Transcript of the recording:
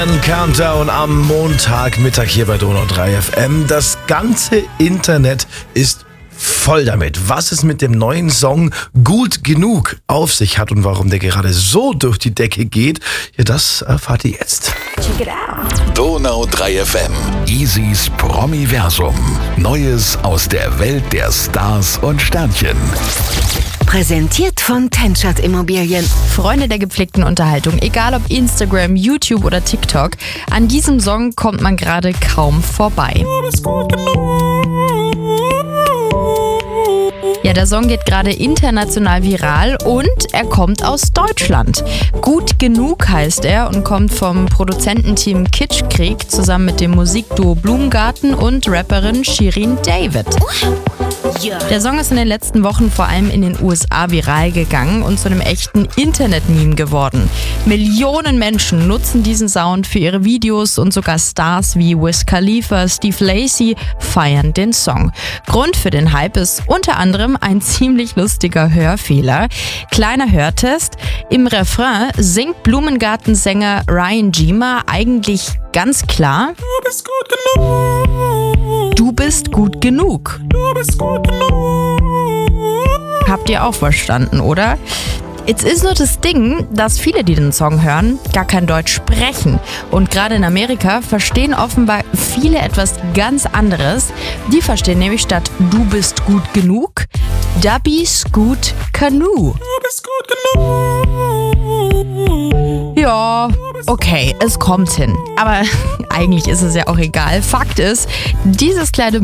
Countdown am Montagmittag hier bei Donau 3 FM. Das ganze Internet ist voll damit, was es mit dem neuen Song Gut genug auf sich hat und warum der gerade so durch die Decke geht. Ja, das erfahrt ihr jetzt. Check it out. Donau 3 FM. Easys Promiversum. Neues aus der Welt der Stars und Sternchen. Präsentiert von Tenschert Immobilien. Freunde der gepflegten Unterhaltung, egal ob Instagram, YouTube oder TikTok, an diesem Song kommt man gerade kaum vorbei. Ja, der Song geht gerade international viral und er kommt aus Deutschland. Gut genug heißt er und kommt vom Produzententeam Kitschkrieg zusammen mit dem Musikduo Blumengarten und Rapperin Shirin David. Der Song ist in den letzten Wochen vor allem in den USA viral gegangen und zu einem echten Internet-Meme geworden. Millionen Menschen nutzen diesen Sound für ihre Videos und sogar Stars wie Wiz Khalifa, Steve Lacy feiern den Song. Grund für den Hype ist unter anderem ein ziemlich lustiger Hörfehler. Kleiner Hörtest: Im Refrain singt Blumengartensänger Ryan Gima eigentlich ganz klar: Du bist gut genug. Du bist gut genug. Du bist gut genug. Habt ihr auch verstanden, oder? Jetzt ist nur das Ding, dass viele, die den Song hören, gar kein Deutsch sprechen. Und gerade in Amerika verstehen offenbar viele etwas ganz anderes. Die verstehen nämlich statt Du bist gut genug, Da bist gut genug. Du bist gut genug. Ja, okay, es kommt hin. Aber eigentlich ist es ja auch egal. Fakt ist, dieses kleine